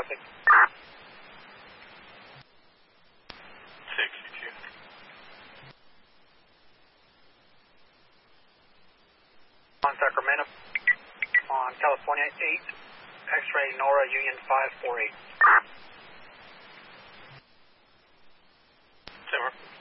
traffic. 62. On Sacramento, on California 8, X-ray Nora Union 548. Timber.